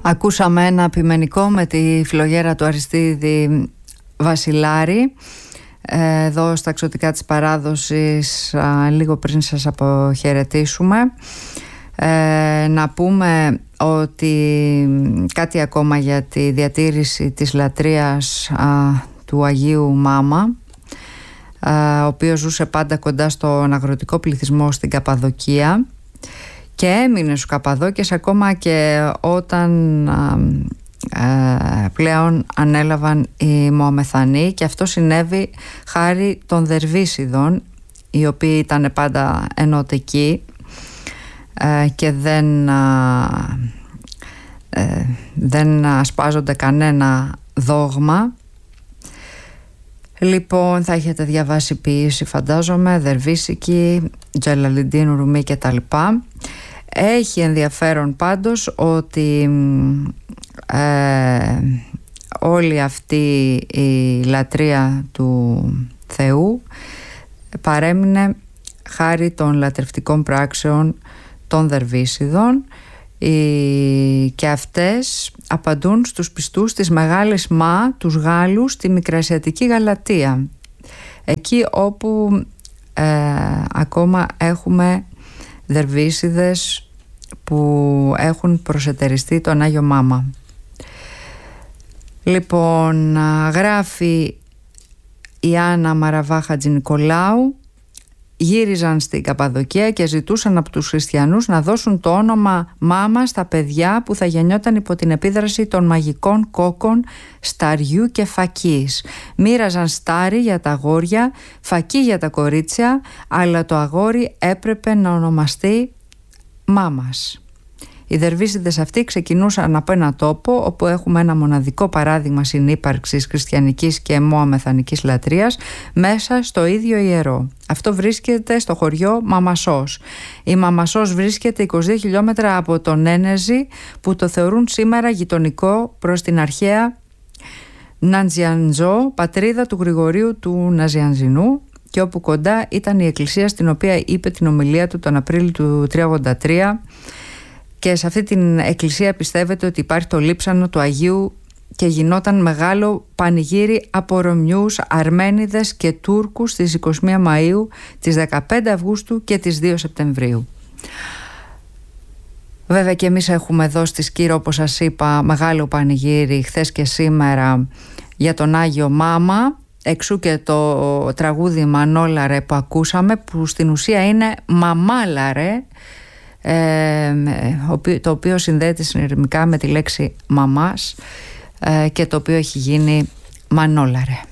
Ακούσαμε ένα ποιμενικό με τη φλογέρα του Αριστίδη Βασιλάρη εδώ στα Ξωτικά της Παράδοσης, λίγο πριν σας αποχαιρετήσουμε. Να πούμε ότι κάτι ακόμα για τη διατήρηση της λατρείας του Αγίου Μάμα, ο οποίος ζούσε πάντα κοντά στον αγροτικό πληθυσμό στην Καπαδοκία και έμεινε στους Καπαδόκες ακόμα και όταν πλέον ανέλαβαν οι Μωαμεθανοί, και αυτό συνέβη χάρη των Δερβίσιδων, οι οποίοι ήταν πάντα ενωτικοί και δεν ασπάζονται κανένα δόγμα. Λοιπόν, θα έχετε διαβάσει ποίηση, φαντάζομαι, Δερβίσικη, Τζελαλιντίν Ρουμή και τα λοιπά. Έχει ενδιαφέρον πάντως ότι όλη αυτή η λατρεία του Θεού παρέμεινε χάρη των λατρευτικών πράξεων των Δερβίσιδων, και αυτές απαντούν στους πιστούς της Μεγάλης Μα, τους Γάλλους, στη Μικρασιατική Γαλατεία, εκεί όπου ακόμα έχουμε Δερβίσιδες που έχουν προσετεριστεί τον Άγιο Μάμα. Λοιπόν, γράφει η Άννα Μαραβά Χατζηνικολάου, γύριζαν στην Καπαδοκία και ζητούσαν από τους χριστιανούς να δώσουν το όνομα Μάμα στα παιδιά που θα γεννιόταν υπό την επίδραση των μαγικών κόκκων Σταριού και Φακής. Μοίραζαν στάρι για τα αγόρια, φακί για τα κορίτσια, αλλά το αγόρι έπρεπε να ονομαστεί Μάμας. Οι Δερβίσιδες αυτοί ξεκινούσαν από ένα τόπο όπου έχουμε ένα μοναδικό παράδειγμα συνύπαρξης χριστιανικής και μωαμεθανικής λατρείας μέσα στο ίδιο ιερό. Αυτό βρίσκεται στο χωριό Μαμασός. Η Μαμασός βρίσκεται 22 χιλιόμετρα από τον Νένεζη, που το θεωρούν σήμερα γειτονικό προς την αρχαία Ναντζιαντζό, πατρίδα του Γρηγορίου του Ναζιανζινού, και όπου κοντά ήταν η εκκλησία στην οποία είπε την ομιλία του τον Απρίλιο του 383. Και σε αυτή την εκκλησία πιστεύετε ότι υπάρχει το λείψανο του Αγίου και γινόταν μεγάλο πανηγύρι από Ρωμιούς, Αρμένιδες και Τούρκους στις 21 Μαΐου, τις 15 Αυγούστου και τις 2 Σεπτεμβρίου. Βέβαια και εμείς έχουμε εδώ στη Σκύρο, όπως σας είπα, μεγάλο πανηγύρι χθες και σήμερα για τον Άγιο Μάμα. Εξού και το τραγούδι Μανόλαρε που ακούσαμε, που στην ουσία είναι Μαμάλαρε, το οποίο συνδέεται συνειρμικά με τη λέξη μαμάς, και το οποίο έχει γίνει Μανόλαρε.